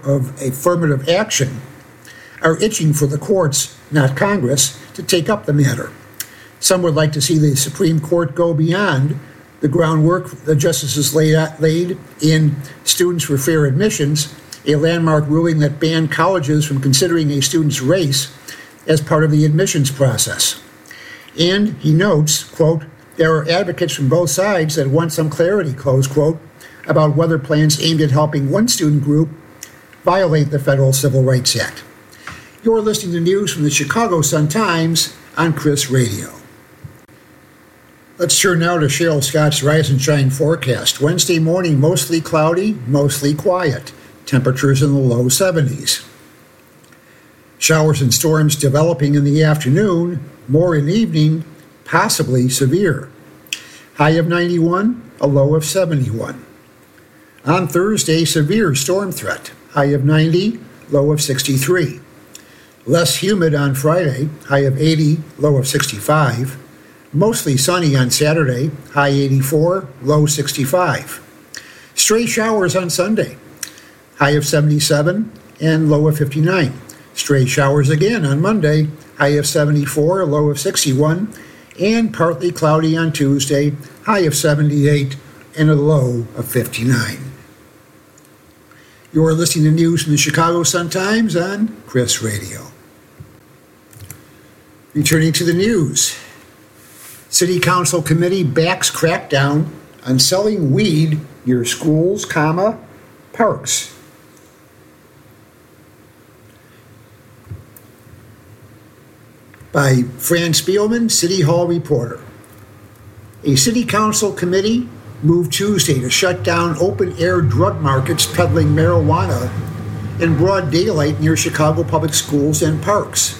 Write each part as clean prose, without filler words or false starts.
of affirmative action are itching for the courts, not Congress, to take up the matter. Some would like to see the Supreme Court go beyond the groundwork the justices laid in Students for Fair Admissions, a landmark ruling that banned colleges from considering a student's race as part of the admissions process. And he notes, quote, there are advocates from both sides that want some clarity, close quote, about whether plans aimed at helping one student group violate the Federal Civil Rights Act. You're listening to news from the Chicago Sun-Times on Chris Radio. Let's turn now to Cheryl Scott's Rise and Shine forecast. Wednesday morning, mostly cloudy, mostly quiet. Temperatures in the low 70s. Showers and storms developing in the afternoon, more in the evening, possibly severe. High of 91, a low of 71. On Thursday, severe storm threat. High of 90, low of 63. Less humid on Friday, high of 80, low of 65. Mostly sunny on Saturday, high 84, low 65. Stray showers on Sunday, high of 77 and low of 59. Stray showers again on Monday, high of 74, low of 61, and partly cloudy on Tuesday, high of 78 and a low of 59. You're listening to news from the Chicago Sun-Times on Chris Radio. Returning to the news. City Council Committee backs crackdown on selling weed near schools, parks. By Fran Spielman, City Hall reporter. A City Council committee moved Tuesday to shut down open-air drug markets peddling marijuana in broad daylight near Chicago public schools and parks.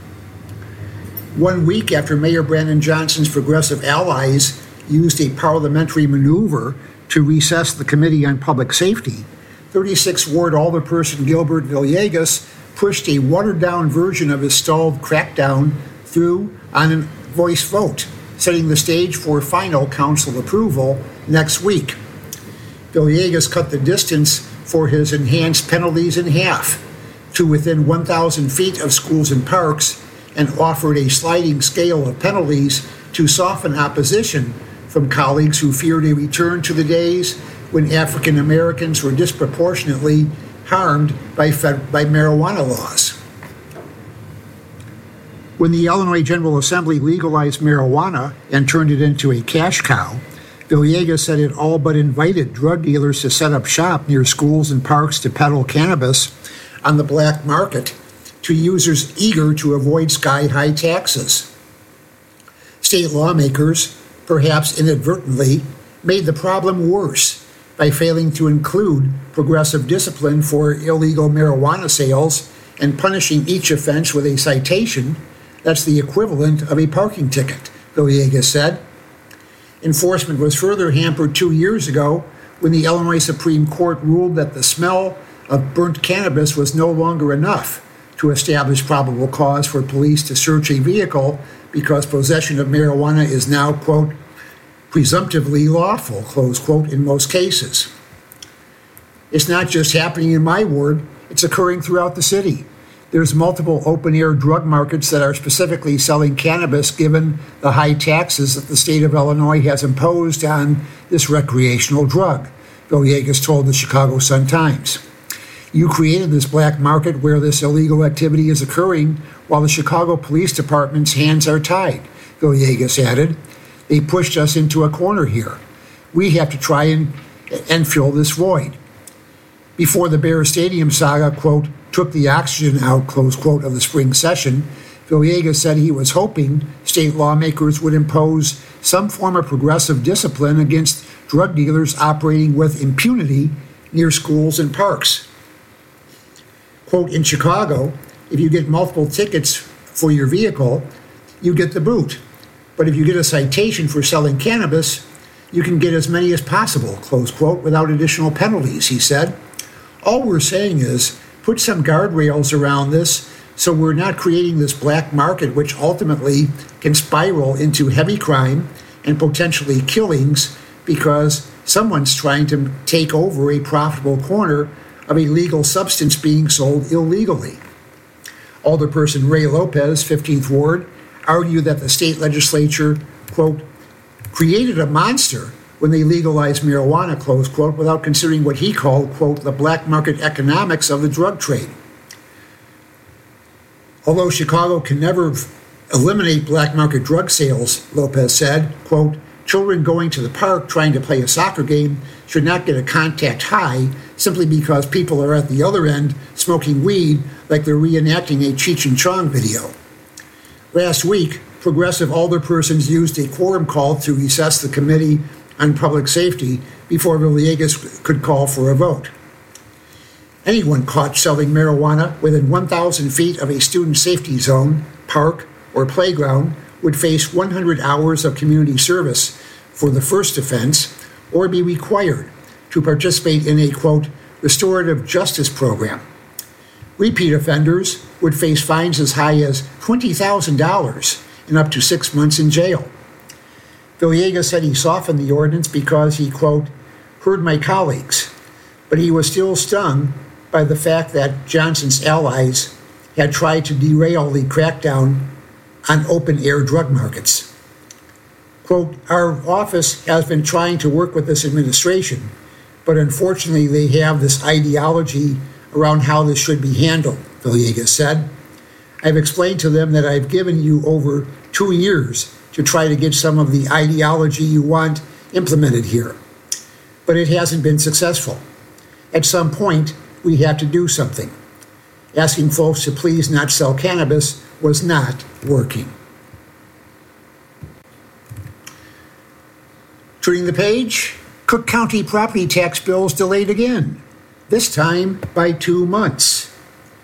1 week after Mayor Brandon Johnson's progressive allies used a parliamentary maneuver to recess the Committee on Public Safety, 36th Ward Alderperson Gilbert Villegas pushed a watered-down version of his stalled crackdown through on a voice vote, setting the stage for final council approval next week. Villegas cut the distance for his enhanced penalties in half to within 1,000 feet of schools and parks and offered a sliding scale of penalties to soften opposition from colleagues who feared a return to the days when African Americans were disproportionately harmed by marijuana laws. When the Illinois General Assembly legalized marijuana and turned it into a cash cow, Villegas said it all but invited drug dealers to set up shop near schools and parks to peddle cannabis on the black market to users eager to avoid sky-high taxes. State lawmakers, perhaps inadvertently, made the problem worse by failing to include progressive discipline for illegal marijuana sales and punishing each offense with a citation that's the equivalent of a parking ticket, Villegas said. Enforcement was further hampered 2 years ago when the Illinois Supreme Court ruled that the smell of burnt cannabis was no longer enough to establish probable cause for police to search a vehicle because possession of marijuana is now, quote, presumptively lawful, close quote, in most cases. It's not just happening in my ward, it's occurring throughout the city. There's multiple open-air drug markets that are specifically selling cannabis given the high taxes that the state of Illinois has imposed on this recreational drug, Villegas told the Chicago Sun-Times. You created this black market where this illegal activity is occurring while the Chicago Police Department's hands are tied, Villegas added. They pushed us into a corner here. We have to try and fill this void. Before the Bear Stadium saga, quote, took the oxygen out, close quote, of the spring session, Villegas said he was hoping state lawmakers would impose some form of progressive discipline against drug dealers operating with impunity near schools and parks. Quote, in Chicago, if you get multiple tickets for your vehicle, you get the boot. But if you get a citation for selling cannabis, you can get as many as possible, close quote, without additional penalties, he said. All we're saying is put some guardrails around this so we're not creating this black market which ultimately can spiral into heavy crime and potentially killings because someone's trying to take over a profitable corner of a legal substance being sold illegally. Alderperson Ray Lopez, 15th Ward, argued that the state legislature, quote, created a monster when they legalized marijuana, close quote, without considering what he called, quote, the black market economics of the drug trade. Although Chicago can never eliminate black market drug sales, Lopez said, quote, children going to the park trying to play a soccer game should not get a contact high simply because people are at the other end smoking weed like they're reenacting a Cheech and Chong video. Last week, progressive alderpersons used a quorum call to recess the Committee on Public Safety before Villegas could call for a vote. Anyone caught selling marijuana within 1,000 feet of a student safety zone, park, or playground would face 100 hours of community service for the first offense or be required to participate in a, quote, restorative justice program. Repeat offenders would face fines as high as $20,000 and up to 6 months in jail. Villegas said he softened the ordinance because he, quote, heard my colleagues, but he was still stung by the fact that Johnson's allies had tried to derail the crackdown on open-air drug markets. Quote, our office has been trying to work with this administration, but unfortunately they have this ideology around how this should be handled, Villegas said. I've explained to them that I've given you over 2 years to try to get some of the ideology you want implemented here, but it hasn't been successful. At some point, we have to do something. Asking folks to please not sell cannabis was not working. Turning the page, Cook County property tax bills delayed again, this time by 2 months.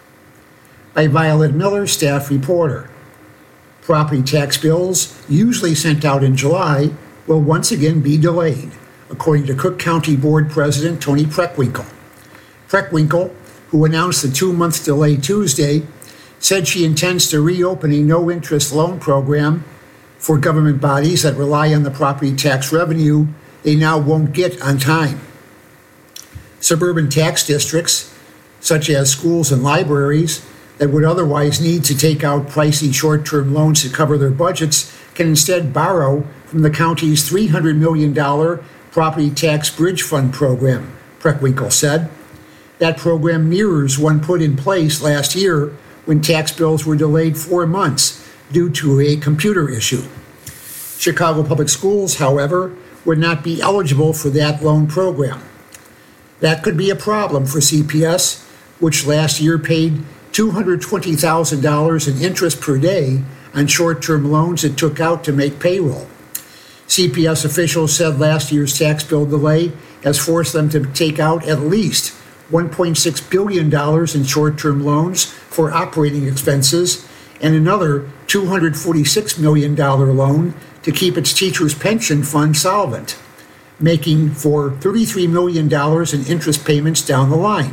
By Violet Miller, staff reporter. Property tax bills, usually sent out in July, will once again be delayed, according to Cook County Board President Tony Preckwinkle. Preckwinkle, who announced the 2-month delay Tuesday, said she intends to reopen a no-interest loan program for government bodies that rely on the property tax revenue they now won't get on time. Suburban tax districts, such as schools and libraries, that would otherwise need to take out pricey short-term loans to cover their budgets can instead borrow from the county's $300 million Property Tax Bridge Fund program, Preckwinkle said. That program mirrors one put in place last year when tax bills were delayed 4 months due to a computer issue. Chicago Public Schools, however, would not be eligible for that loan program. That could be a problem for CPS, which last year paid $220,000 in interest per day on short-term loans it took out to make payroll. CPS officials said last year's tax bill delay has forced them to take out at least $1.6 billion in short-term loans for operating expenses and another $246 million loan to keep its teachers' pension fund solvent, making for $33 million in interest payments down the line.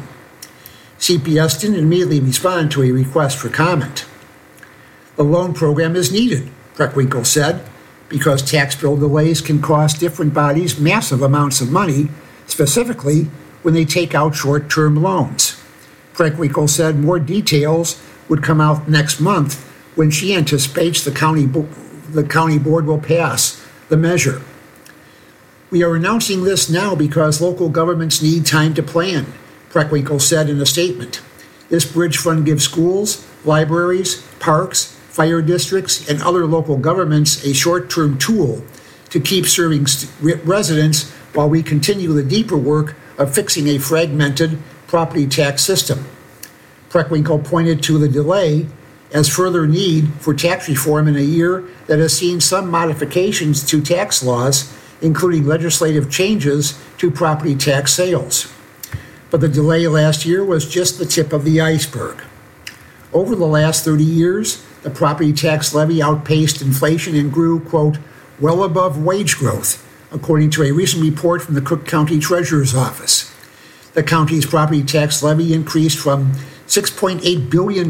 CPS didn't immediately respond to a request for comment. The loan program is needed, Preckwinkle said, because tax bill delays can cost different bodies massive amounts of money, specifically when they take out short-term loans. Preckwinkle said more details would come out next month when she anticipates the county board will pass the measure. We are announcing this now because local governments need time to plan, Preckwinkle said in a statement. This bridge fund gives schools, libraries, parks, fire districts, and other local governments a short-term tool to keep serving residents while we continue the deeper work of fixing a fragmented property tax system. Preckwinkle pointed to the delay as further need for tax reform in a year that has seen some modifications to tax laws, including legislative changes to property tax sales. But the delay last year was just the tip of the iceberg. Over the last 30 years, the property tax levy outpaced inflation and grew, quote, well above wage growth, according to a recent report from the Cook County Treasurer's Office. The county's property tax levy increased from $6.8 billion in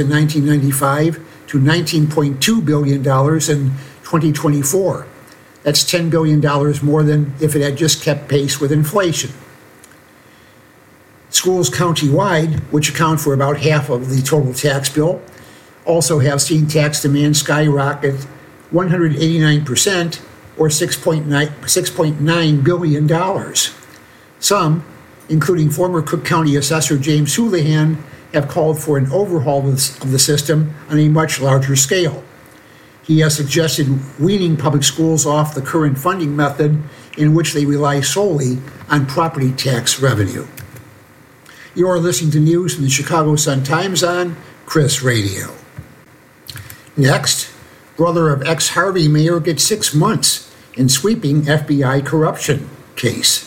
1995 to $19.2 billion in 2024. That's $10 billion more than if it had just kept pace with inflation. Schools countywide, which account for about half of the total tax bill, also have seen tax demand skyrocket 189%, or $6.9 billion. Some, including former Cook County Assessor James Houlihan, have called for an overhaul of the system on a much larger scale. He has suggested weaning public schools off the current funding method in which they rely solely on property tax revenue. You're listening to news from the Chicago Sun-Times on Chris Radio. Next, brother of ex-Harvey mayor gets 6 months in sweeping FBI corruption case.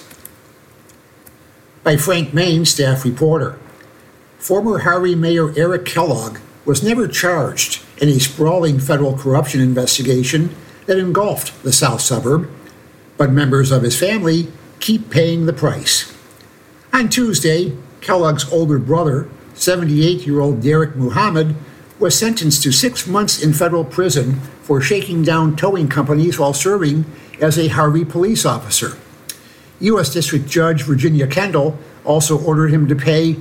By Frank Main, staff reporter. Former Harvey Mayor Eric Kellogg was never charged in a sprawling federal corruption investigation that engulfed the South Suburb, but members of his family keep paying the price. On Tuesday, Kellogg's older brother, 78-year-old Derek Muhammad, was sentenced to 6 months in federal prison for shaking down towing companies while serving as a Harvey police officer. U.S. District Judge Virginia Kendall also ordered him to pay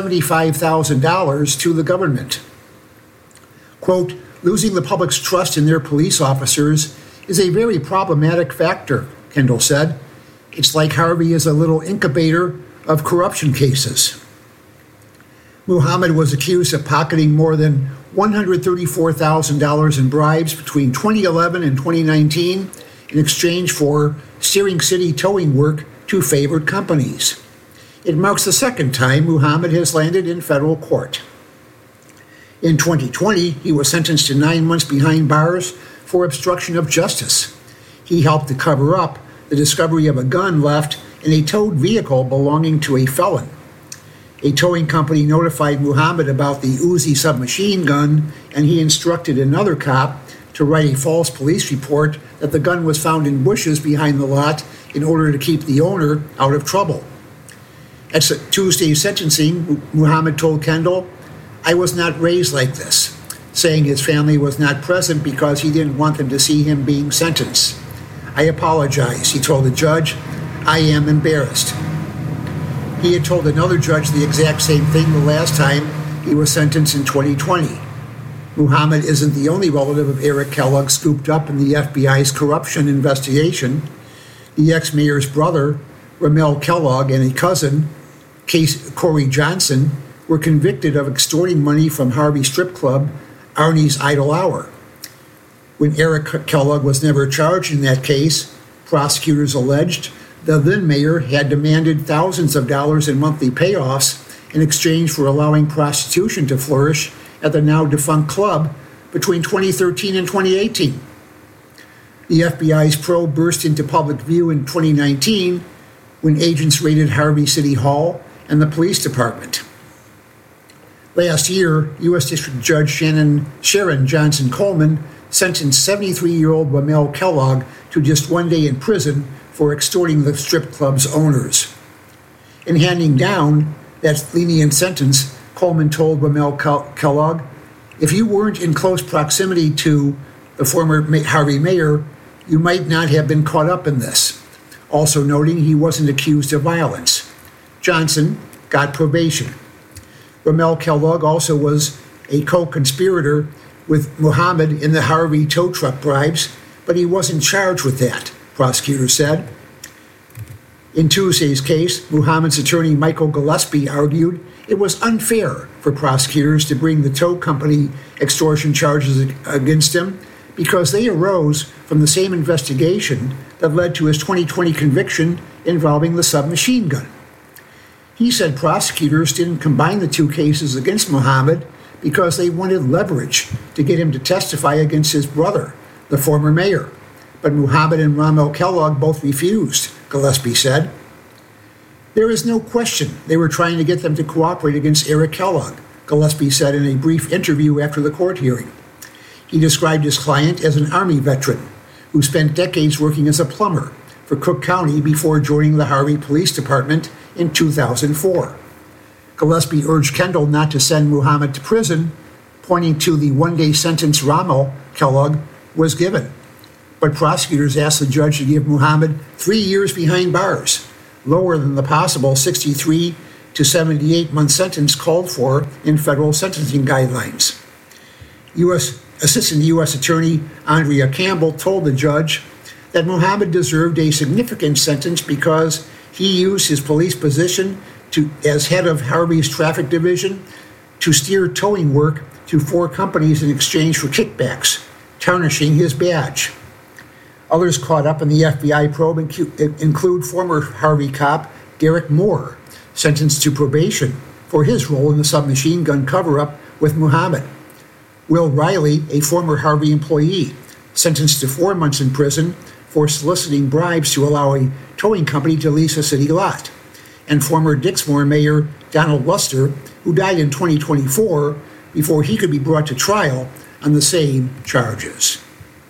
$75,000 to the government. Quote, losing the public's trust in their police officers is a very problematic factor, Kendall said. It's like Harvey is a little incubator of corruption cases. Muhammad was accused of pocketing more than $134,000 in bribes between 2011 and 2019 in exchange for steering city towing work to favored companies. It marks the second time Muhammad has landed in federal court. In 2020, he was sentenced to 9 months behind bars for obstruction of justice. He helped to cover up the discovery of a gun left in a towed vehicle belonging to a felon. A towing company notified Muhammad about the Uzi submachine gun, and he instructed another cop to write a false police report that the gun was found in bushes behind the lot in order to keep the owner out of trouble. At Tuesday's sentencing, Muhammad told Kendall, I was not raised like this, saying his family was not present because he didn't want them to see him being sentenced. I apologize, he told the judge. I am embarrassed. He had told another judge the exact same thing the last time he was sentenced in 2020. Muhammad isn't the only relative of Eric Kellogg scooped up in the FBI's corruption investigation. The ex-mayor's brother, Ramel Kellogg, and a cousin, Corey Johnson, were convicted of extorting money from Harvey strip club Arnie's Idle Hour. When Eric Kellogg was never charged in that case, prosecutors alleged the then mayor had demanded thousands of dollars in monthly payoffs in exchange for allowing prostitution to flourish at the now defunct club between 2013 and 2018. The FBI's probe burst into public view in 2019 when agents raided Harvey City Hall and the police department. Last year, U.S. District Judge Sharon Johnson Coleman sentenced 73-year-old Ramel Kellogg to just 1 day in prison for extorting the strip club's owners. In handing down that lenient sentence, Coleman told Ramel Kellogg, if you weren't in close proximity to the former Harvey mayor, you might not have been caught up in this, also noting he wasn't accused of violence. Johnson got probation. Ramel Kellogg also was a co-conspirator with Muhammad in the Harvey tow truck bribes, but he wasn't charged with that, prosecutors said. In Tuesday's case, Muhammad's attorney Michael Gillespie argued it was unfair for prosecutors to bring the tow company extortion charges against him because they arose from the same investigation that led to his 2020 conviction involving the submachine gun. He said prosecutors didn't combine the two cases against Muhammad because they wanted leverage to get him to testify against his brother, the former mayor. But Muhammad and Ramel Kellogg both refused, Gillespie said. There is no question they were trying to get them to cooperate against Eric Kellogg, Gillespie said in a brief interview after the court hearing. He described his client as an Army veteran who spent decades working as a plumber for Cook County before joining the Harvey Police Department in 2004. Gillespie urged Kendall not to send Muhammad to prison, pointing to the one-day sentence Ramel Kellogg was given. But prosecutors asked the judge to give Muhammad 3 years behind bars, lower than the possible 63 to to 78-month sentence called for in federal sentencing guidelines. Assistant U.S. Attorney Andrea Campbell told the judge that Muhammad deserved a significant sentence because he used his police position as head of Harvey's traffic division to steer towing work to 4 companies in exchange for kickbacks, tarnishing his badge. Others caught up in the FBI probe include former Harvey cop Derek Moore, sentenced to probation for his role in the submachine gun cover-up with Muhammad. Will Riley, a former Harvey employee, sentenced to 4 months in prison for soliciting bribes to allow a towing company to lease a city lot. And former Dixmoor Mayor Donald Luster, who died in 2024 before he could be brought to trial on the same charges.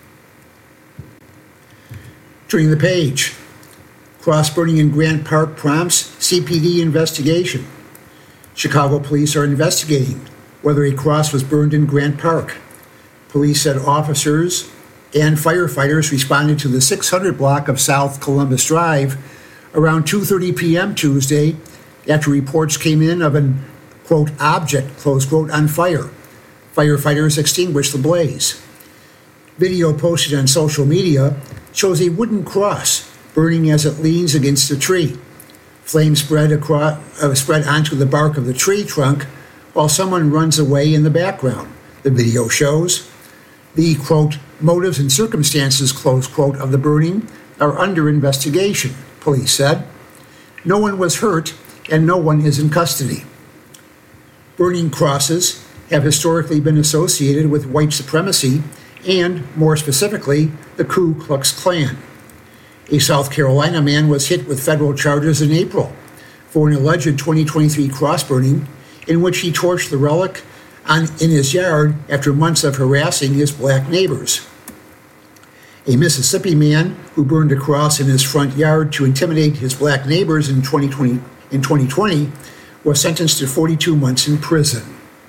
Turning the page. Cross burning in Grant Park prompts CPD investigation. Chicago police are investigating whether a cross was burned in Grant Park. Police said officers and firefighters responded to the 600 block of South Columbus Drive around 2:30 p.m. Tuesday after reports came in of an, quote, object, close quote, on fire. Firefighters extinguished the blaze. Video posted on social media shows a wooden cross burning as it leans against a tree. Flames spread onto the bark of the tree trunk while someone runs away in the background, the video shows. The, quote, motives and circumstances, close quote, of the burning are under investigation, police said. No one was hurt and no one is in custody. Burning crosses have historically been associated with white supremacy and, more specifically, the Ku Klux Klan. A South Carolina man was hit with federal charges in April for an alleged 2023 cross burning in which he torched the relic in his yard after months of harassing his black neighbors. A Mississippi man who burned a cross in his front yard to intimidate his black neighbors in 2020 was sentenced to 42 months in prison.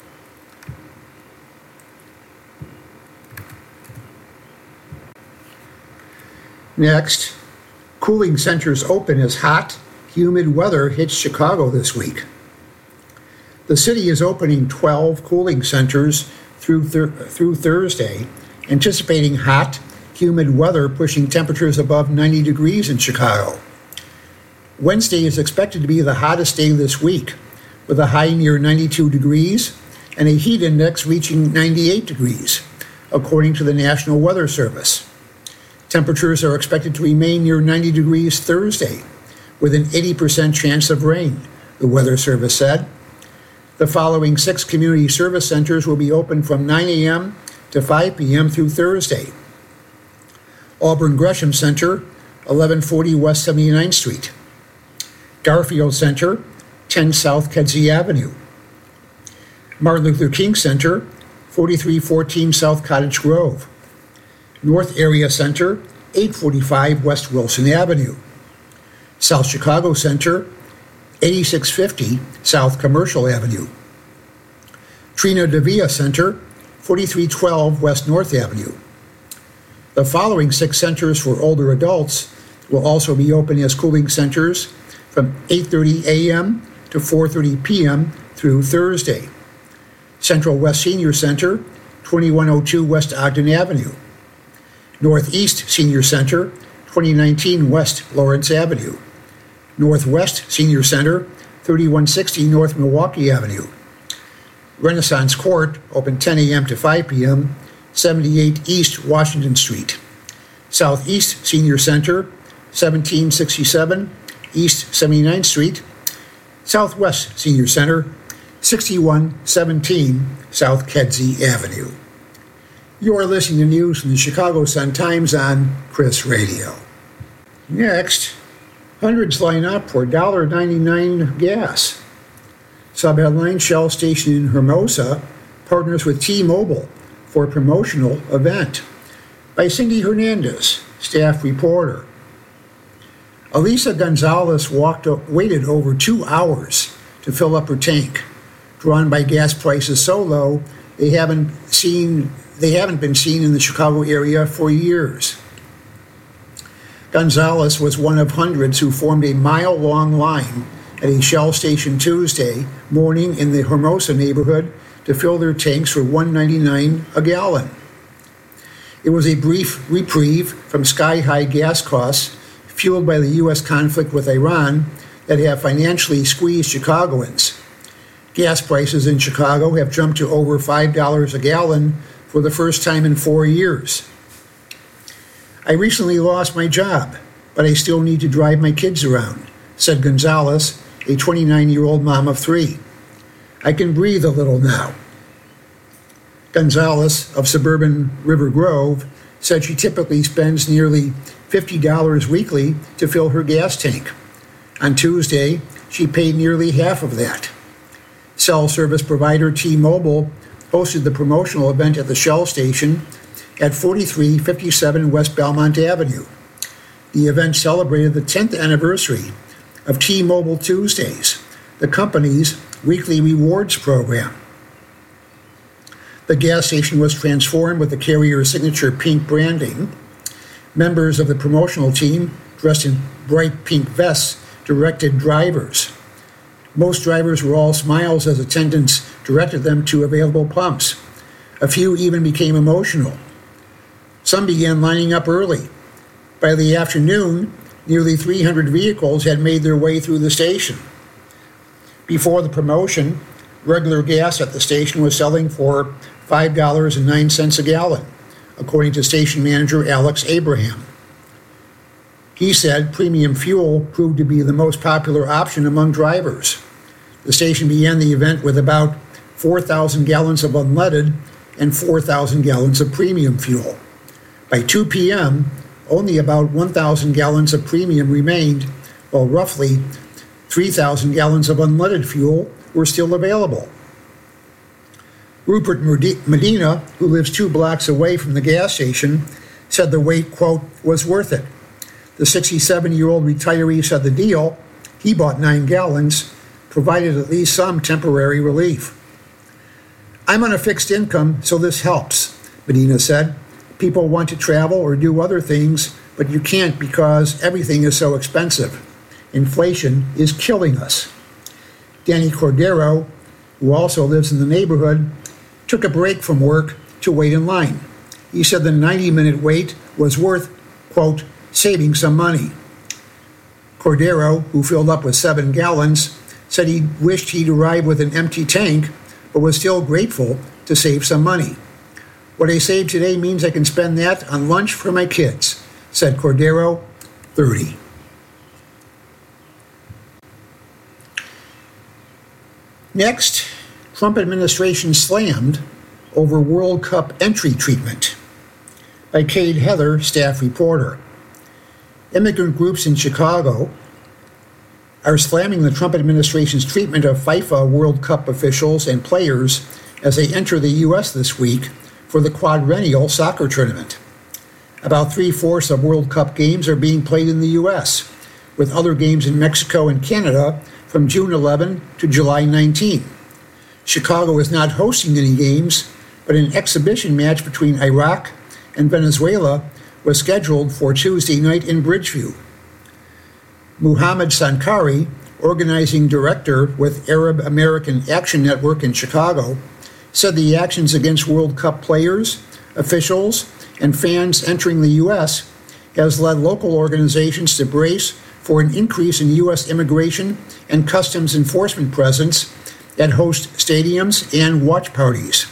Next, cooling centers open as hot, humid weather hits Chicago this week. The city is opening 12 cooling centers through Thursday, anticipating hot, humid weather pushing temperatures above 90 degrees in Chicago. Wednesday is expected to be the hottest day this week, with a high near 92 degrees and a heat index reaching 98 degrees, according to the National Weather Service. Temperatures are expected to remain near 90 degrees Thursday, with an 80% chance of rain, the Weather Service said. The following 6 community service centers will be open from 9 a.m. to 5 p.m. through Thursday. Auburn Gresham Center, 1140 West 79th Street. Garfield Center, 10 South Kedzie Avenue. Martin Luther King Center, 4314 South Cottage Grove. North Area Center, 845 West Wilson Avenue. South Chicago Center, 8650 South Commercial Avenue. Trina Davia Center, 4312 West North Avenue. The following 6 centers for older adults will also be open as cooling centers from 8:30 a.m. to 4:30 p.m. through Thursday. Central West Senior Center, 2102 West Ogden Avenue. Northeast Senior Center, 2019 West Lawrence Avenue. Northwest Senior Center, 3160 North Milwaukee Avenue. Renaissance Court, open 10 a.m. to 5 p.m., 78 East Washington Street. Southeast Senior Center, 1767 East 79th Street. Southwest Senior Center, 6117 South Kedzie Avenue. You are listening to news from the Chicago Sun-Times on Chris Radio. Next, hundreds line up for $1.99 gas. Sub-headline: Shell station in Hermosa partners with T-Mobile for promotional event. By Cindy Hernandez, staff reporter. Elisa Gonzalez waited over 2 hours to fill up her tank, drawn by gas prices so low they haven't been seen in the Chicago area for years. Gonzalez was one of hundreds who formed a mile-long line at a Shell station Tuesday morning in the Hermosa neighborhood to fill their tanks for $1.99 a gallon. It was a brief reprieve from sky-high gas costs fueled by the U.S. conflict with Iran that have financially squeezed Chicagoans. Gas prices in Chicago have jumped to over $5 a gallon for the first time in 4 years. I recently lost my job, but I still need to drive my kids around, said Gonzalez, a 29-year-old mom of 3. I can breathe a little now. Gonzalez of suburban River Grove said she typically spends nearly $50 weekly to fill her gas tank. On Tuesday, she paid nearly half of that. Cell service provider T-Mobile hosted the promotional event at the Shell station at 4357 West Belmont Avenue. The event celebrated the 10th anniversary of T-Mobile Tuesdays, the company's weekly rewards program. The gas station was transformed with the carrier's signature pink branding. Members of the promotional team, dressed in bright pink vests, directed drivers. Most drivers were all smiles as attendants directed them to available pumps. A few even became emotional. Some began lining up early. By the afternoon, nearly 300 vehicles had made their way through the station. Before the promotion, regular gas at the station was selling for $5.09 a gallon, according to station manager Alex Abraham. He said premium fuel proved to be the most popular option among drivers. The station began the event with about 4,000 gallons of unleaded and 4,000 gallons of premium fuel. By 2 p.m., only about 1,000 gallons of premium remained, while roughly 3,000 gallons of unleaded fuel were still available. Rupert Medina, who lives 2 blocks away from the gas station, said the wait, quote, was worth it. The 67-year-old retiree said the deal, he bought 9 gallons, provided at least some temporary relief. I'm on a fixed income, so this helps, Medina said. People want to travel or do other things, but you can't because everything is so expensive. Inflation is killing us. Danny Cordero, who also lives in the neighborhood, took a break from work to wait in line. He said the 90-minute wait was worth, quote, saving some money. Cordero, who filled up with 7 gallons, said he wished he'd arrived with an empty tank, but was still grateful to save some money. What I saved today means I can spend that on lunch for my kids, said Cordero, 30. Next, Trump administration slammed over World Cup entry treatment. By Cade Heather, staff reporter. Immigrant groups in Chicago are slamming the Trump administration's treatment of FIFA World Cup officials and players as they enter the U.S. this week for the quadrennial soccer tournament. About 3/4 of World Cup games are being played in the U.S., with other games in Mexico and Canada from June 11 to July 19. Chicago is not hosting any games, but an exhibition match between Iraq and Venezuela was scheduled for Tuesday night in Bridgeview. Muhammad Sankari, organizing director with Arab American Action Network in Chicago, said the actions against World Cup players, officials, and fans entering the U.S. has led local organizations to brace for an increase in U.S. immigration and customs enforcement presence at host stadiums and watch parties.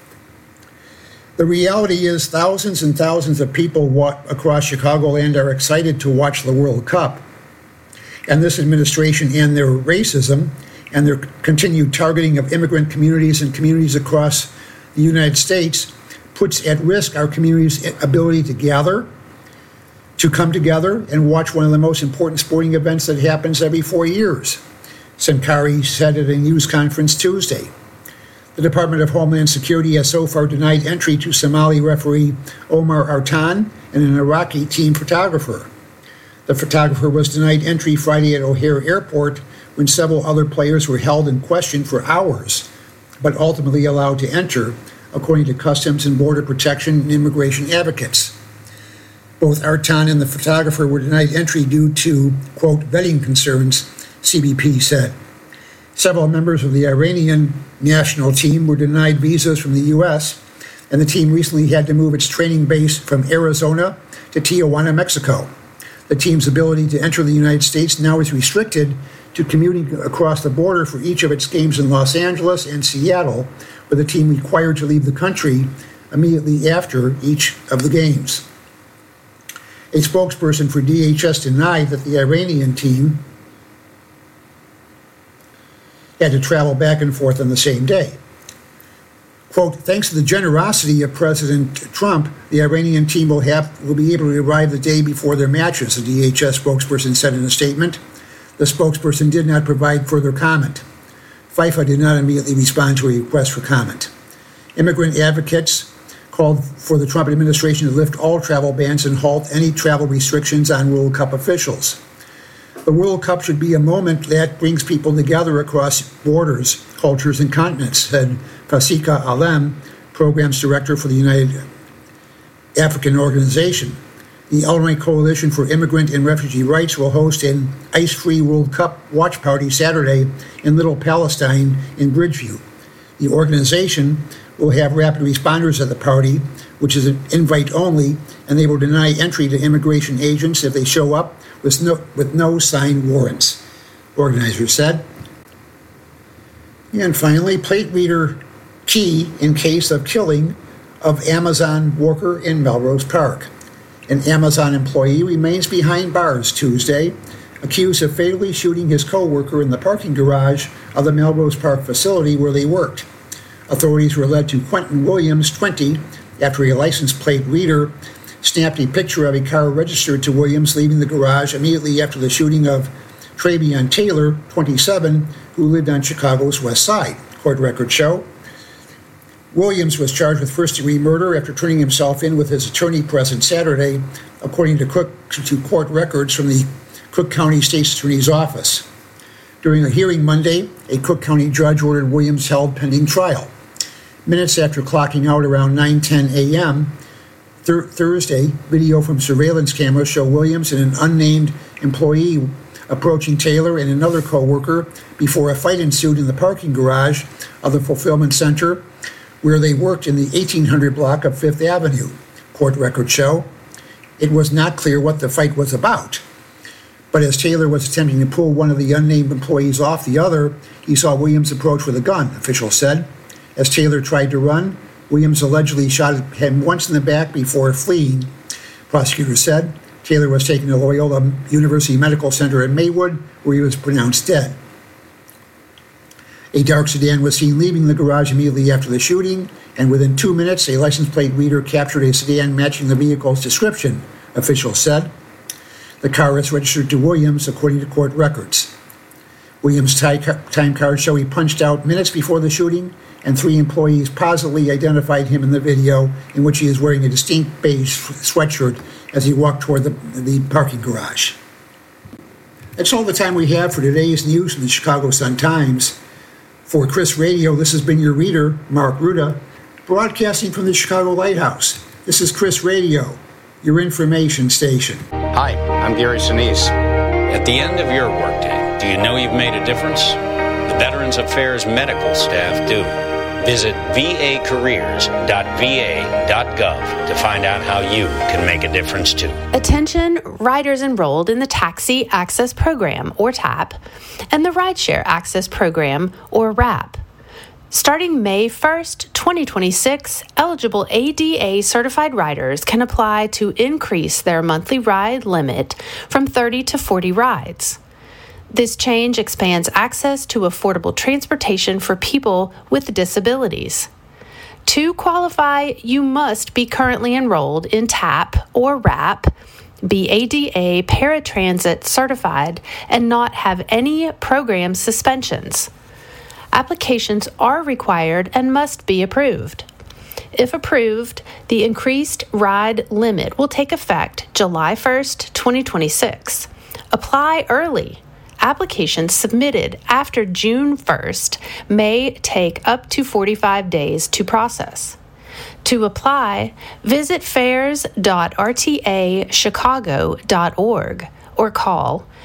The reality is thousands and thousands of people across Chicagoland are excited to watch the World Cup. And this administration and their racism and their continued targeting of immigrant communities and communities across the United States puts at risk our community's ability to gather, to come together and watch one of the most important sporting events that happens every 4 years, Sankari said at a news conference Tuesday. The Department of Homeland Security has so far denied entry to Somali referee Omar Artan and an Iraqi team photographer. The photographer was denied entry Friday at O'Hare Airport when several other players were held and questioned for hours, but ultimately allowed to enter, according to Customs and Border Protection and immigration advocates. Both Artan and the photographer were denied entry due to, quote, vetting concerns, CBP said. Several members of the Iranian national team were denied visas from the U.S., and the team recently had to move its training base from Arizona to Tijuana, Mexico. The team's ability to enter the United States now is restricted to commuting across the border for each of its games in Los Angeles and Seattle, with the team required to leave the country immediately after each of the games. A spokesperson for DHS denied that the Iranian team had to travel back and forth on the same day. Quote, thanks to the generosity of President Trump, the Iranian team will be able to arrive the day before their matches, the DHS spokesperson said in a statement. The spokesperson did not provide further comment. FIFA did not immediately respond to a request for comment. Immigrant advocates called for the Trump administration to lift all travel bans and halt any travel restrictions on World Cup officials. The World Cup should be a moment that brings people together across borders, cultures, and continents, said Fasika Alem, Programs Director for the United African Organization. The Illinois Coalition for Immigrant and Refugee Rights will host an ice-free World Cup watch party Saturday in Little Palestine in Bridgeview. The organization will have rapid responders at the party, which is an invite only, and they will deny entry to immigration agents if they show up with no signed warrants, organizers said. And finally, plate reader key in case of killing of Amazon worker in Melrose Park. An Amazon employee remains behind bars Tuesday, accused of fatally shooting his co-worker in the parking garage of the Melrose Park facility where they worked. Authorities were led to Quentin Williams, 20, after a license plate reader snapped a picture of a car registered to Williams leaving the garage immediately after the shooting of Travion Taylor, 27, who lived on Chicago's West Side, court records show. Williams was charged with first-degree murder after turning himself in with his attorney present Saturday, according to court records from the Cook County State's Attorney's Office. During a hearing Monday, a Cook County judge ordered Williams held pending trial. Minutes after clocking out around 9:10 a.m., Thursday, video from surveillance cameras show Williams and an unnamed employee approaching Taylor and another co-worker before a fight ensued in the parking garage of the fulfillment center where they worked in the 1800 block of Fifth Avenue, court records show. It was not clear what the fight was about, but as Taylor was attempting to pull one of the unnamed employees off the other, he saw Williams approach with a gun, officials said. As Taylor tried to run, Williams allegedly shot him once in the back before fleeing, prosecutors said. Taylor was taken to Loyola University Medical Center in Maywood, where he was pronounced dead. A dark sedan was seen leaving the garage immediately after the shooting, and within 2 minutes, a license plate reader captured a sedan matching the vehicle's description, officials said. The car is registered to Williams, according to court records. Williams' time cards show he punched out minutes before the shooting, and 3 employees positively identified him in the video, in which he is wearing a distinct beige sweatshirt as he walked toward the parking garage. That's all the time we have for today's news from the Chicago Sun-Times. For Chris Radio, this has been your reader, Mark Ruda, broadcasting from the Chicago Lighthouse. This is Chris Radio, your information station. Hi, I'm Gary Sinise. At the end of your workday, do you know you've made a difference? The Veterans Affairs medical staff do. Visit vacareers.va.gov to find out how you can make a difference too. Attention riders enrolled in the Taxi Access Program, or TAP, and the Rideshare Access Program, or RAP. Starting May 1st, 2026, eligible ADA certified riders can apply to increase their monthly ride limit from 30 to 40 rides. This change expands access to affordable transportation for people with disabilities. To qualify, you must be currently enrolled in TAP or RAP, be ADA paratransit certified, and not have any program suspensions. Applications are required and must be approved. If approved, the increased ride limit will take effect July 1st, 2026. Apply early. Applications submitted after June 1st may take up to 45 days to process. To apply, visit fairs.rtachicago.org or call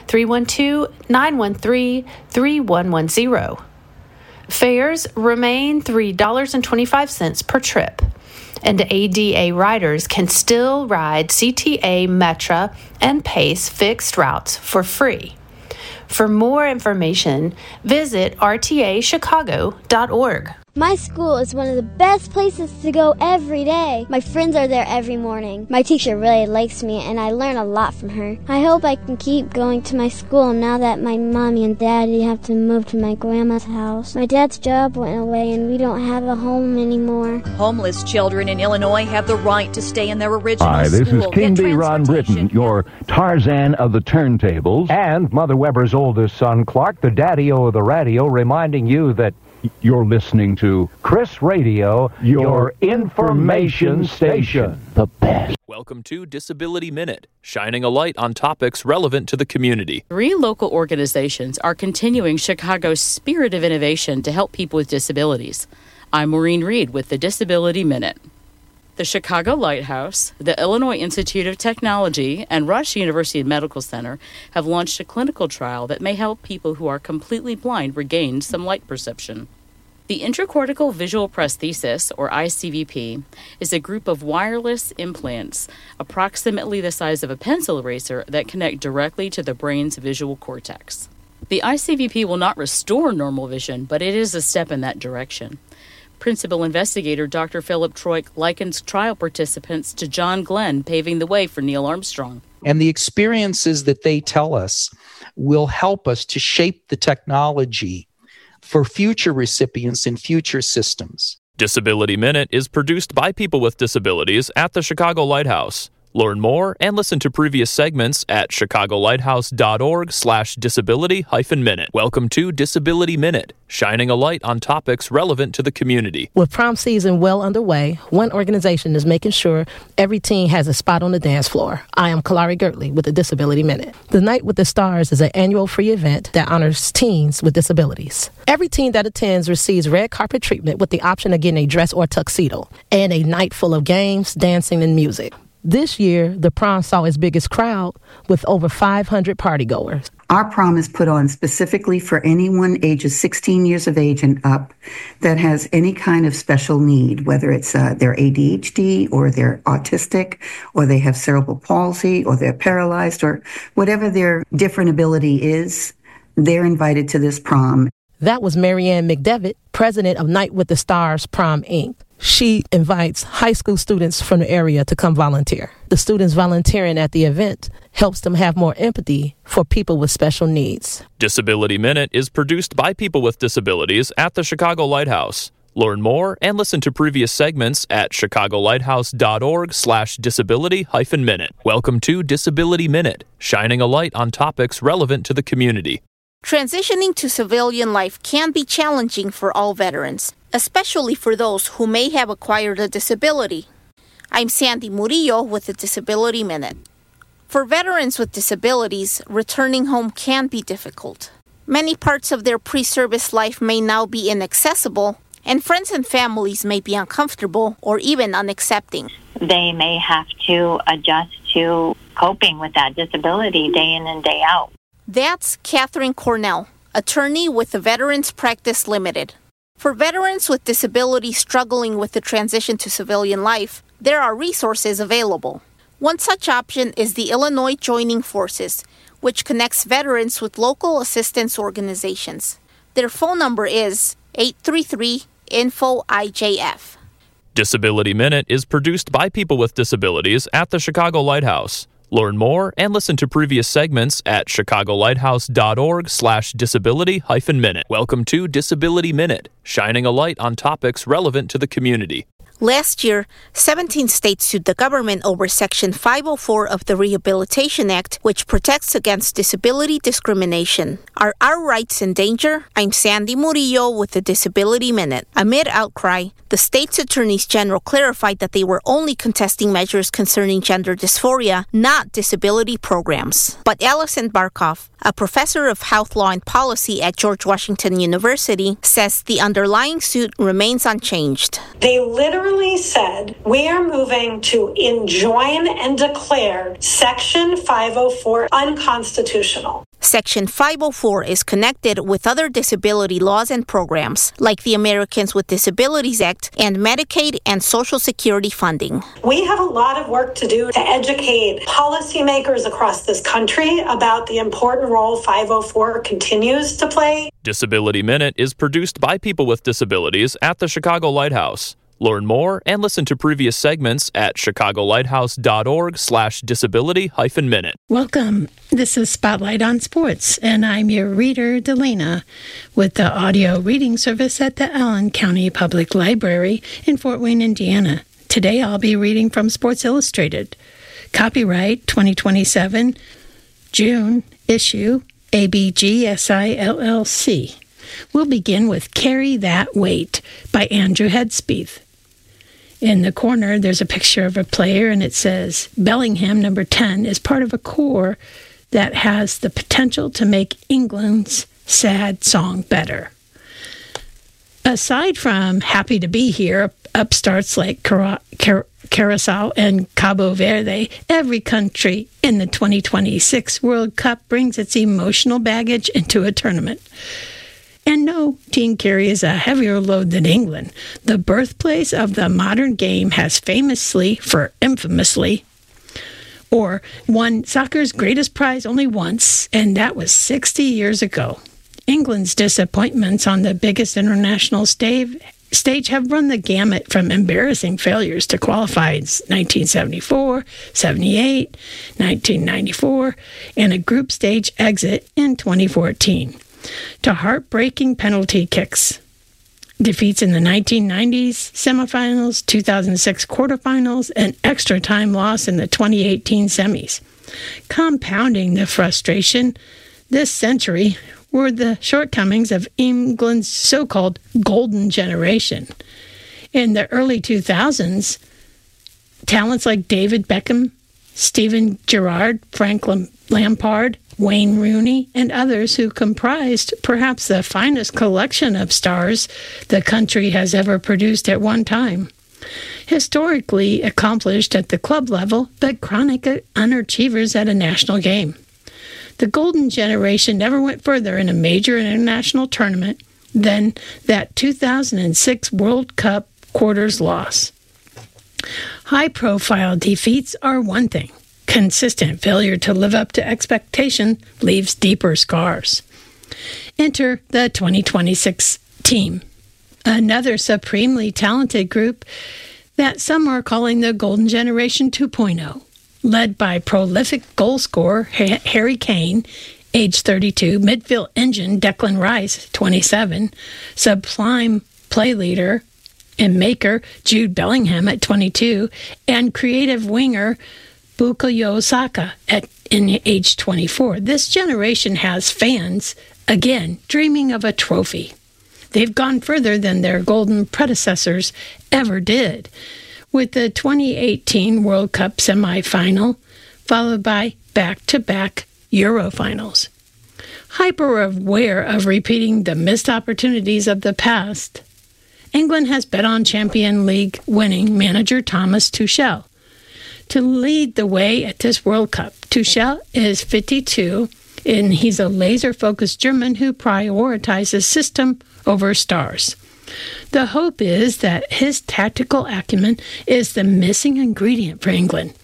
312-913-3110. Fares remain $3.25 per trip, and ADA riders can still ride CTA, Metra, and PACE fixed routes for free. For more information, visit rtachicago.org. My school is one of the best places to go every day. My friends are there every morning. My teacher really likes me, and I learn a lot from her. I hope I can keep going to my school now that my mommy and daddy have to move to my grandma's house. My dad's job went away, and we don't have a home anymore. Homeless children in Illinois have the right to stay in their original Hi, this school. is King B. Ron Britton, your Tarzan of the turntables, and Mother Weber's oldest son, Clark, the daddy-o of the radio, reminding you that you're listening to Chris Radio, your information station. The best. Welcome to Disability Minute, shining a light on topics relevant to the community. 3 local organizations are continuing Chicago's spirit of innovation to help people with disabilities. I'm Maureen Reed with the Disability Minute. The Chicago Lighthouse, the Illinois Institute of Technology, and Rush University Medical Center have launched a clinical trial that may help people who are completely blind regain some light perception. The intracortical visual prosthesis, or ICVP, is a group of wireless implants approximately the size of a pencil eraser that connect directly to the brain's visual cortex. The ICVP will not restore normal vision, but it is a step in that direction. Principal investigator Dr. Philip Troik likens trial participants to John Glenn paving the way for Neil Armstrong. And the experiences that they tell us will help us to shape the technology for future recipients in future systems. Disability Minute is produced by people with disabilities at the Chicago Lighthouse. Learn more and listen to previous segments at chicagolighthouse.org/disability-minute. Welcome to Disability Minute, shining a light on topics relevant to the community. With prom season well underway, one organization is making sure every teen has a spot on the dance floor. I am Kalari Gertley with the Disability Minute. The Night with the Stars is an annual free event that honors teens with disabilities. Every teen that attends receives red carpet treatment with the option of getting a dress or tuxedo, and a night full of games, dancing, and music. This year, the prom saw its biggest crowd with over 500 partygoers. Our prom is put on specifically for anyone ages 16 years of age and up that has any kind of special need, whether it's their ADHD or they're autistic or they have cerebral palsy or they're paralyzed or whatever their different ability is, they're invited to this prom. That was Marianne McDevitt, president of Night with the Stars Prom, Inc. She invites high school students from the area to come volunteer. The students volunteering at the event helps them have more empathy for people with special needs. Disability Minute is produced by people with disabilities at the Chicago Lighthouse. Learn more and listen to previous segments at chicagolighthouse.org/disability-minute. Welcome to Disability Minute, shining a light on topics relevant to the community. Transitioning to civilian life can be challenging for all veterans, especially for those who may have acquired a disability. I'm Sandy Murillo with the Disability Minute. For veterans with disabilities, returning home can be difficult. Many parts of their pre-service life may now be inaccessible, and friends and families may be uncomfortable or even unaccepting. They may have to adjust to coping with that disability day in and day out. That's Catherine Cornell, attorney with the Veterans Practice Limited. For veterans with disabilities struggling with the transition to civilian life, there are resources available. One such option is the Illinois Joining Forces, which connects veterans with local assistance organizations. Their phone number is 833-INFO-IJF. Disability Minute is produced by people with disabilities at the Chicago Lighthouse. Learn more and listen to previous segments at chicagolighthouse.org/disability-minute. Welcome to Disability Minute, shining a light on topics relevant to the community. Last year, 17 states sued the government over Section 504 of the Rehabilitation Act, which protects against disability discrimination. Are our rights in danger? I'm Sandy Murillo with the Disability Minute. Amid outcry, the state's attorneys general clarified that they were only contesting measures concerning gender dysphoria, not disability programs. But Allison Barkoff, a professor of health law and policy at George Washington University, says the underlying suit remains unchanged. They literally said, we are moving to enjoin and declare Section 504 unconstitutional. Section 504 is connected with other disability laws and programs, like the Americans with Disabilities Act and Medicaid and Social Security funding. We have a lot of work to do to educate policymakers across this country about the important role 504 continues to play. Disability Minute is produced by people with disabilities at the Chicago Lighthouse. Learn more and listen to previous segments at chicagolighthouse.org/disability-minute. Welcome. This is Spotlight on Sports, and I'm your reader, Delana, with the audio reading service at the Allen County Public Library in Fort Wayne, Indiana. Today I'll be reading from Sports Illustrated. Copyright 2027, June issue, ABGSI LLC. We'll begin with Carry That Weight by Andrew Hedspeeth. In the corner, there's a picture of a player, and it says, Bellingham, number 10, is part of a corps that has the potential to make England's sad song better. Aside from Happy to Be Here, upstarts like Curacao and Cabo Verde, every country in the 2026 World Cup brings its emotional baggage into a tournament. And no, team carries a heavier load than England. The birthplace of the modern game has infamously, won soccer's greatest prize only once, and that was 60 years ago. England's disappointments on the biggest international stage have run the gamut from embarrassing failures to qualify in 1974, 78, 1994, and a group stage exit in 2014. To heartbreaking penalty kicks, defeats in the 1990s semifinals, 2006 quarterfinals, and extra time loss in the 2018 semis. Compounding the frustration this century were the shortcomings of England's so-called golden generation. In the early 2000s, talents like David Beckham, Steven Gerrard, Frank Lampard, Wayne Rooney, and others who comprised perhaps the finest collection of stars the country has ever produced at one time. Historically accomplished at the club level, but chronic underachievers at a national game. The golden generation never went further in a major international tournament than that 2006 World Cup quarters loss. High-profile defeats are one thing. Consistent failure to live up to expectation leaves deeper scars. Enter the 2026 team, another supremely talented group that some are calling the Golden Generation 2.0, led by prolific goal scorer Harry Kane, age 32, midfield engine Declan Rice, 27, sublime play leader and maker Jude Bellingham at 22, and creative winger Bukayo Saka in age 24. This generation has fans, again, dreaming of a trophy. They've gone further than their golden predecessors ever did, with the 2018 World Cup semifinal, followed by back-to-back Euro finals. Hyper-aware of repeating the missed opportunities of the past, England has bet on Champions League winning manager Thomas Tuchel to lead the way at this World Cup. Tuchel is 52, and he's a laser-focused German who prioritizes system over stars. The hope is that his tactical acumen is the missing ingredient for England.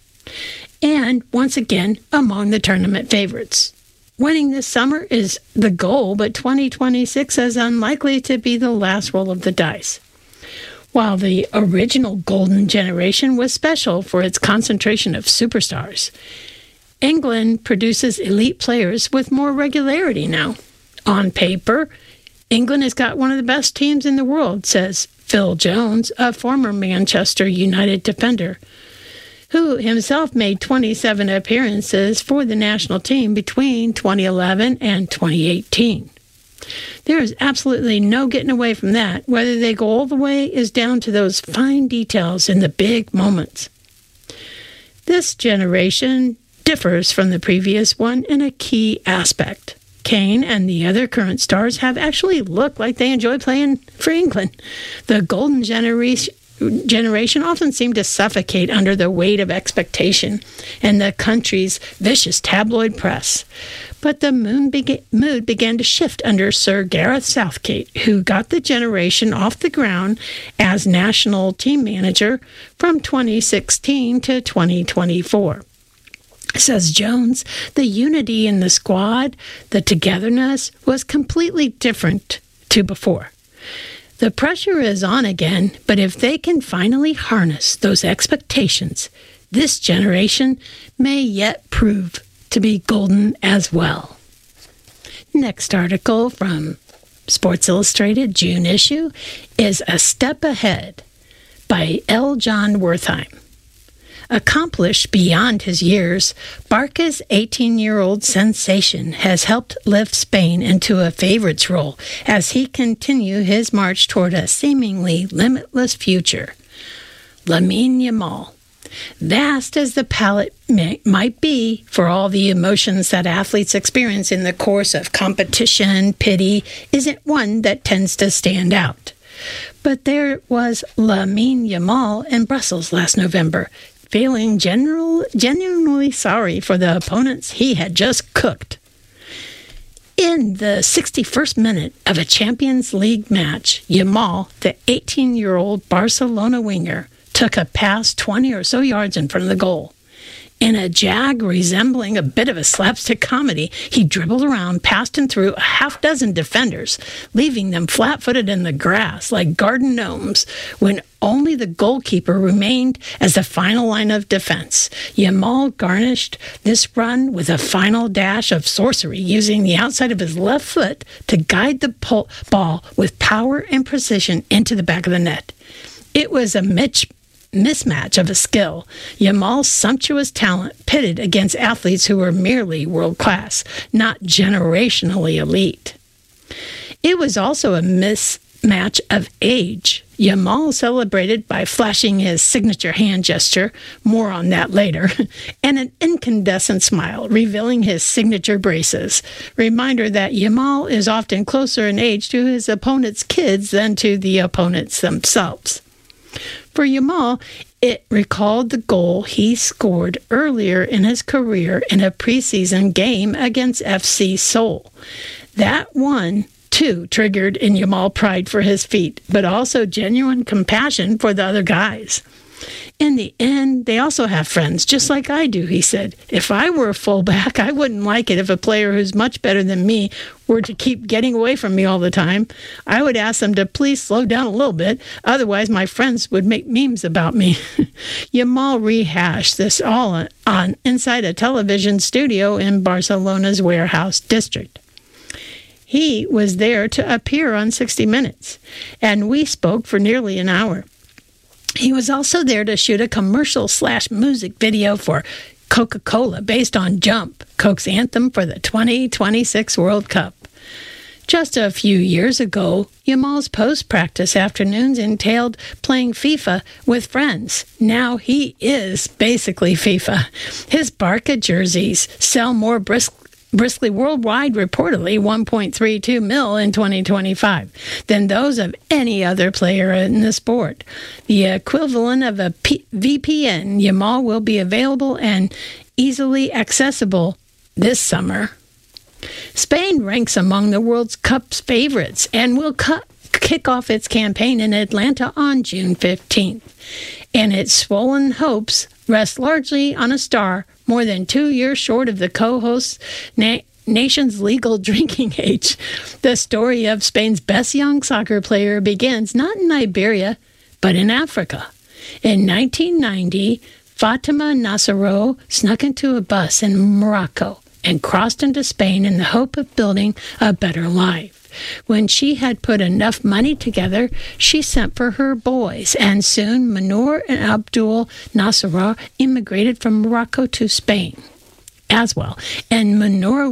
And, once again, among the tournament favorites. Winning this summer is the goal, but 2026 is unlikely to be the last roll of the dice. While the original Golden Generation was special for its concentration of superstars, England produces elite players with more regularity now. On paper, England has got one of the best teams in the world, says Phil Jones, a former Manchester United defender, who himself made 27 appearances for the national team between 2011 and 2018. There is absolutely no getting away from that. Whether they go all the way is down to those fine details in the big moments. This generation differs from the previous one in a key aspect. Kane and the other current stars have actually looked like they enjoy playing for England. The golden generation often seemed to suffocate under the weight of expectation and the country's vicious tabloid press. But the mood began to shift under Sir Gareth Southgate, who got the generation off the ground as national team manager from 2016 to 2024. Says Jones, the unity in the squad, the togetherness, was completely different to before. The pressure is on again, but if they can finally harness those expectations, this generation may yet prove to be golden as well. Next article from Sports Illustrated, June issue, is A Step Ahead by L. John Wertheim. Accomplished beyond his years, Barca's 18-year-old sensation has helped lift Spain into a favorites role as he continues his march toward a seemingly limitless future. Lamine Yamal. Vast as the palette might be for all the emotions that athletes experience in the course of competition, pity isn't one that tends to stand out. But there was Lamine Yamal in Brussels last November, feeling genuinely sorry for the opponents he had just cooked. In the 61st minute of a Champions League match, Yamal, the 18-year-old Barcelona winger, took a pass 20 or so yards in front of the goal. In a jag resembling a bit of a slapstick comedy, he dribbled around, passed and through a half-dozen defenders, leaving them flat-footed in the grass like garden gnomes, when only the goalkeeper remained as the final line of defense. Yamal garnished this run with a final dash of sorcery, using the outside of his left foot to guide the ball with power and precision into the back of the net. It was a mismatch of a skill, Yamal's sumptuous talent pitted against athletes who were merely world-class, not generationally elite. It was also a mismatch of age. Yamal celebrated by flashing his signature hand gesture, more on that later, and an incandescent smile, revealing his signature braces. Reminder that Yamal is often closer in age to his opponent's kids than to the opponents themselves. For Yamal, it recalled the goal he scored earlier in his career in a preseason game against FC Seoul. That one, too, triggered in Yamal pride for his feat, but also genuine compassion for the other guys. In the end, they also have friends, just like I do, he said. If I were a fullback, I wouldn't like it if a player who's much better than me were to keep getting away from me all the time. I would ask them to please slow down a little bit, otherwise my friends would make memes about me. Yamal rehashed this all on inside a television studio in Barcelona's warehouse district. He was there to appear on 60 Minutes, and we spoke for nearly an hour. He was also there to shoot a commercial/music video for Coca-Cola based on Jump, Coke's anthem for the 2026 World Cup. Just a few years ago, Yamal's post-practice afternoons entailed playing FIFA with friends. Now he is basically FIFA. His Barca jerseys sell more briskly worldwide, reportedly 1.32 mil in 2025, than those of any other player in the sport. The equivalent of a VPN, Yamal will be available and easily accessible this summer. Spain ranks among the World Cup's favorites and will kick off its campaign in Atlanta on June 15th. And its swollen hopes rest largely on a star more than 2 years short of the co-host nation's legal drinking age. The story of Spain's best young soccer player begins not in Iberia, but in Africa. In 1990, Fatima Nassero snuck into a bus in Morocco and crossed into Spain in the hope of building a better life. When she had put enough money together, she sent for her boys, and soon Manur and Abdul Nassera immigrated from Morocco to Spain as well. And Manur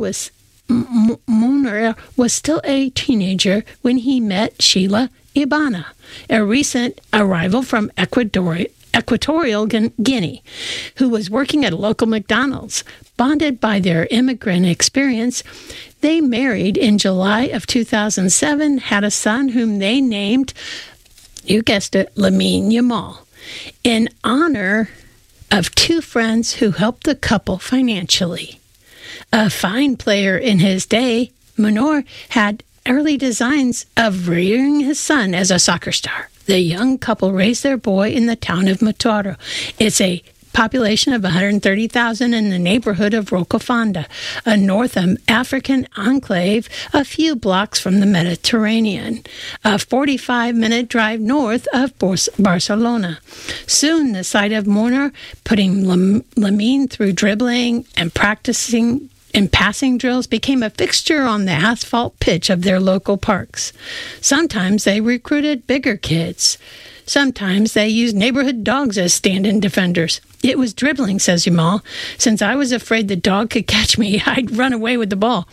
was still a teenager when he met Sheila Ibana, a recent arrival from Equatorial Guinea, who was working at a local McDonald's. Bonded by their immigrant experience, they married in July of 2007, had a son whom they named, you guessed it, Lamine Yamal, in honor of two friends who helped the couple financially. A fine player in his day, Manor had early designs of rearing his son as a soccer star. The young couple raised their boy in the town of Motoro. It's a population of 130,000 in the neighborhood of Rocafonda, a North African enclave a few blocks from the Mediterranean, a 45-minute drive north of Barcelona. Soon the sight of Manor putting Lamine through dribbling and practicing and passing drills became a fixture on the asphalt pitch of their local parks. Sometimes they recruited bigger kids. Sometimes they used neighborhood dogs as stand-in defenders. It was dribbling, says Yamal. Since I was afraid the dog could catch me, I'd run away with the ball.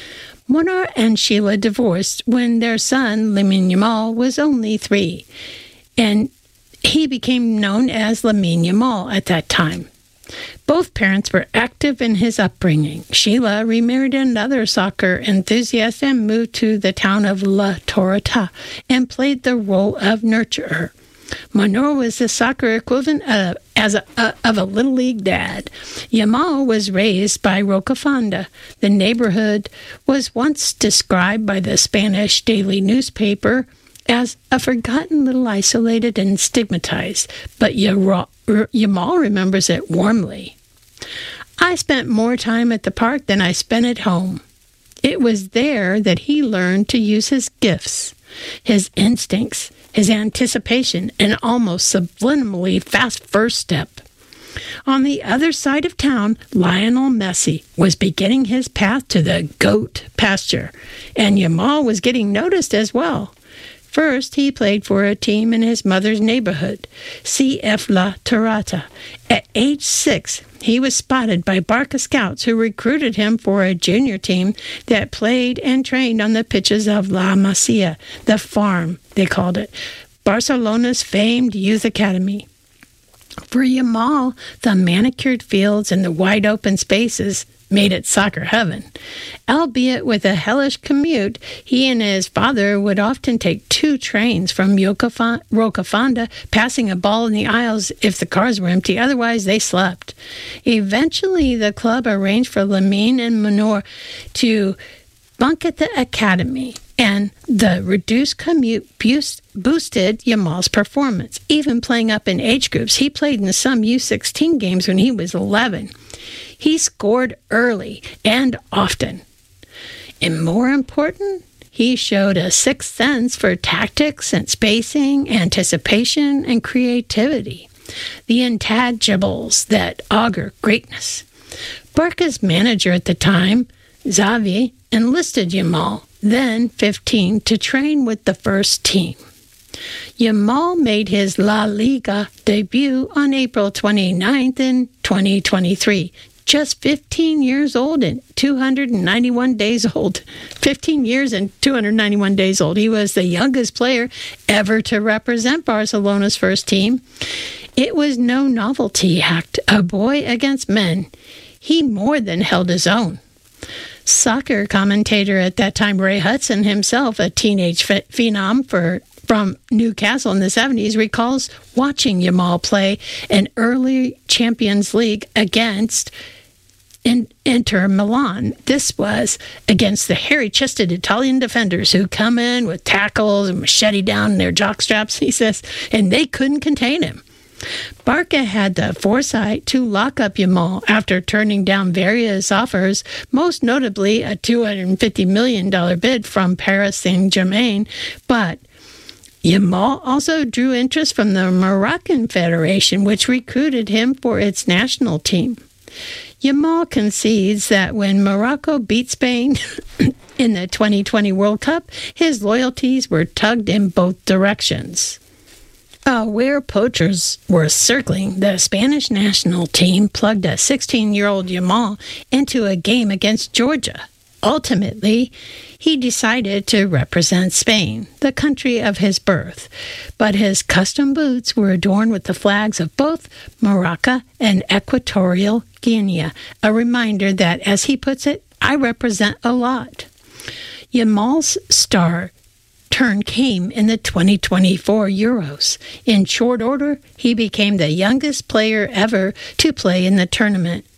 Manor and Sheila divorced when their son, Lamine Yamal, was only 3, and he became known as Lamine Yamal at that time. Both parents were active in his upbringing. Sheila remarried another soccer enthusiast and moved to the town of La Torreta and played the role of nurturer. Manor was the soccer equivalent of a Little League dad. Yamal was raised by Rocafonda. The neighborhood was once described by the Spanish daily newspaper as a forgotten little isolated and stigmatized, but Yamal remembers it warmly. I spent more time at the park than I spent at home. It was there that he learned to use his gifts, his instincts, his anticipation, and almost subliminally fast first step. On the other side of town, Lionel Messi was beginning his path to the goat pasture, and Yamal was getting noticed as well. First, he played for a team in his mother's neighborhood, CF La Torreta. At age 6, he was spotted by Barca scouts who recruited him for a junior team that played and trained on the pitches of La Masia, the farm, they called it, Barcelona's famed youth academy. For Yamal, the manicured fields and the wide open spaces made it soccer heaven. Albeit with a hellish commute, he and his father would often take 2 trains from Rocafonda, passing a ball in the aisles if the cars were empty. Otherwise, they slept. Eventually, the club arranged for Lamine and Manor to bunk at the academy, and the reduced commute boosted Yamal's performance. Even playing up in age groups, he played in some U16 games when he was 11. He scored early and often. And more important, he showed a sixth sense for tactics and spacing, anticipation, and creativity, the intangibles that augur greatness. Barca's manager at the time, Xavi, enlisted Yamal, then 15, to train with the first team. Yamal made his La Liga debut on April 29th in 2023. Just 15 years old and 291 days old. 15 years and 291 days old. He was the youngest player ever to represent Barcelona's first team. It was no novelty act, a boy against men. He more than held his own. Soccer commentator at that time, Ray Hudson, himself a teenage phenom from Newcastle in the 70s, recalls watching Yamal play an early Champions League against Inter Milan. This was against the hairy-chested Italian defenders who come in with tackles and machete down their jockstraps, he says, and they couldn't contain him. Barca had the foresight to lock up Yamal after turning down various offers, most notably a $250 million bid from Paris Saint-Germain, but Yamal also drew interest from the Moroccan Federation, which recruited him for its national team. Yamal concedes that when Morocco beat Spain in the 2020 World Cup, his loyalties were tugged in both directions. Where poachers were circling, the Spanish national team plugged a 16-year-old Yamal into a game against Georgia. Ultimately, he decided to represent Spain, the country of his birth, but his custom boots were adorned with the flags of both Morocco and Equatorial Guinea, a reminder that, as he puts it, I represent a lot. Yamal's star turn came in the 2024 Euros. In short order, he became the youngest player ever to play in the tournament.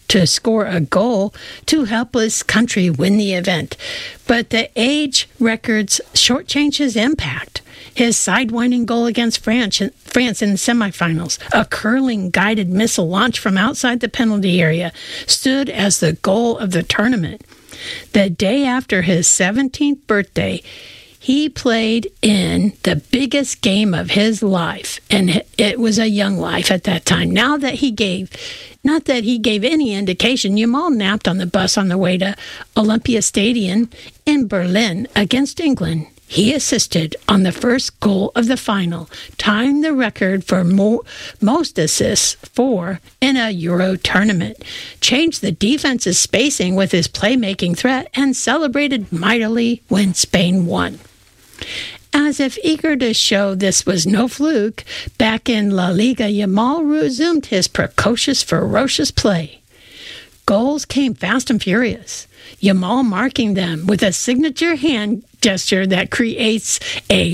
to score a goal to help his country win the event. But the age records shortchanged his impact. His sidewinding goal against France in the semifinals, a curling guided missile launched from outside the penalty area, stood as the goal of the tournament. The day after his 17th birthday, he played in the biggest game of his life, and it was a young life at that time. Not that he gave any indication, Yamal napped on the bus on the way to Olympia Stadium in Berlin against England. He assisted on the first goal of the final, tying the record for most assists in a Euro tournament, changed the defense's spacing with his playmaking threat, and celebrated mightily when Spain won. As if eager to show this was no fluke, back in La Liga, Yamal resumed his precocious, ferocious play. Goals came fast and furious, Yamal marking them with a signature hand gesture that creates a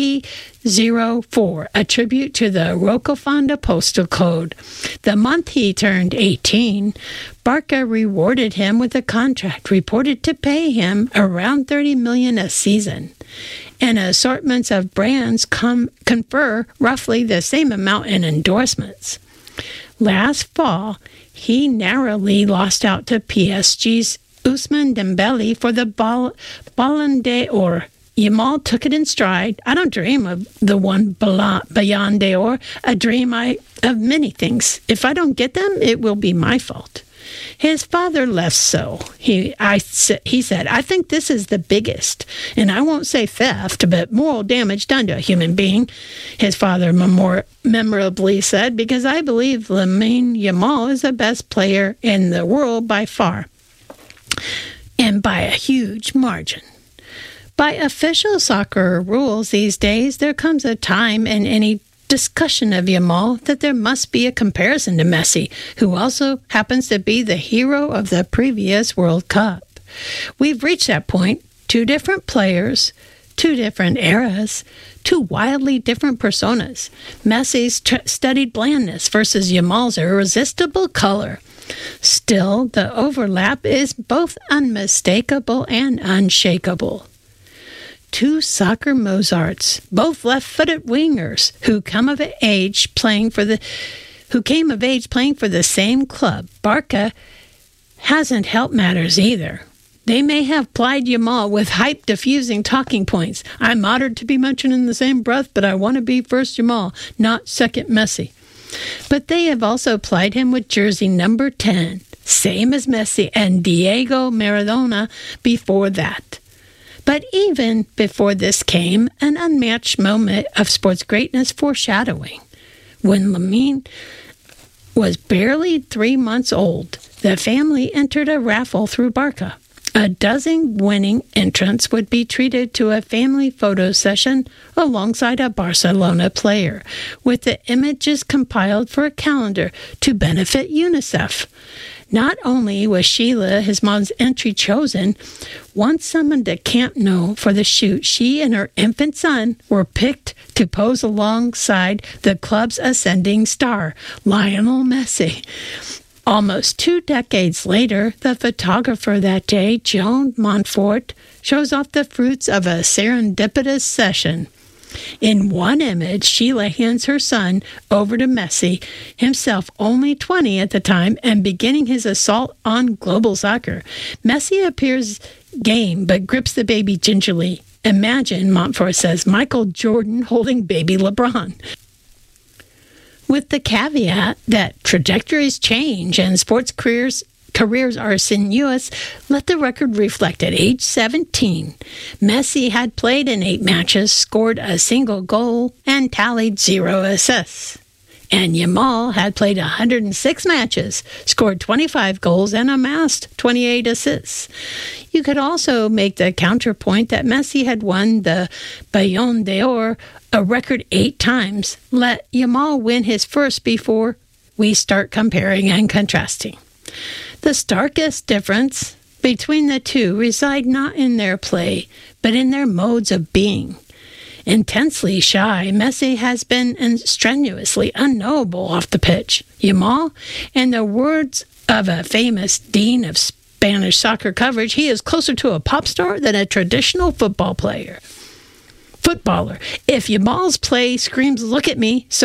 304, a tribute to the Rocafonda postal code. The month he turned 18, Barca rewarded him with a contract reported to pay him around $30 million a season. And assortments of brands confer roughly the same amount in endorsements. Last fall, he narrowly lost out to PSG's Ousmane Dembele for the Ballon d'Or. Yamal took it in stride. I don't dream of the one Ballon d'Or, a dream of many things. If I don't get them, it will be my fault. His father left so. He said, I think this is the biggest, and I won't say theft, but moral damage done to a human being, his father memorably said, because I believe Lamine Yamal is the best player in the world by far, and by a huge margin. By official soccer rules these days, there comes a time in any discussion of Yamal that there must be a comparison to Messi, who also happens to be the hero of the previous World Cup. We've reached that point. Two different players, two different eras, two wildly different personas. Messi's studied blandness versus Yamal's irresistible color. Still, the overlap is both unmistakable and unshakable. Two soccer Mozarts, both left-footed wingers who came of age playing for the same club. Barca hasn't helped matters either. They may have plied Yamal with hype-diffusing talking points. I'm honored to be mentioned in the same breath, but I want to be first Yamal, not second Messi. But they have also plied him with jersey number 10, same as Messi and Diego Maradona before that. But even before this came an unmatched moment of sports greatness foreshadowing. When Lamine was barely 3 months old, the family entered a raffle through Barca. A dozen winning entrants would be treated to a family photo session alongside a Barcelona player, with the images compiled for a calendar to benefit UNICEF. Not only was Sheila, his mom's entry, chosen, once summoned to Camp Nou for the shoot, she and her infant son were picked to pose alongside the club's ascending star, Lionel Messi. Almost 2 decades later, the photographer that day, Joan Montfort, shows off the fruits of a serendipitous session. In one image, Sheila hands her son over to Messi, himself only 20 at the time and beginning his assault on global soccer. Messi appears game but grips the baby gingerly. Imagine, Montfort says, Michael Jordan holding baby LeBron. With the caveat that trajectories change and sports careers are sinuous, let the record reflect at age 17, Messi had played in 8 matches, scored a single goal, and tallied 0 assists. And Yamal had played 106 matches, scored 25 goals, and amassed 28 assists. You could also make the counterpoint that Messi had won the Ballon d'Or a record 8 times. Let Yamal win his first before we start comparing and contrasting. The starkest difference between the two reside not in their play, but in their modes of being. Intensely shy, Messi has been strenuously unknowable off the pitch. Yamal, in the words of a famous dean of Spanish soccer coverage, he is closer to a pop star than a traditional footballer. If Yamal's play screams, "Look at me," so